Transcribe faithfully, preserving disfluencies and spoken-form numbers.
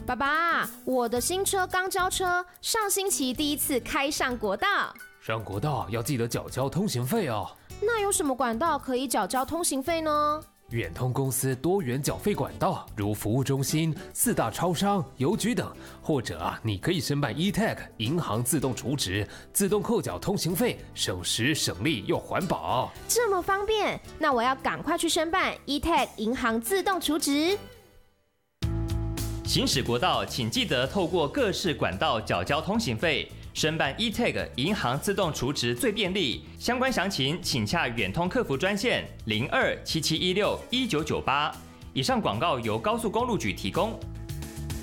爸爸，我的新车刚交车，上星期第一次开上国道。 上国道要记得缴交通行费哦。 那有什么管道可以缴交通行费呢？ 远通公司多元缴费管道，如服务中心、四大超商、邮局等，或者啊，你可以申办 E T A G 银行自动储值，自动扣缴通行费，省时省力又环保。 这么方便，那我要赶快去申办 E T A G 银行自动储值。 行驶国道，请记得透过各式管道缴交通行费。申办 E T A G 银行自动储值最便利，相关详情请洽远通客服专线零二七七一六一九九八。以上广告由高速公路局提供。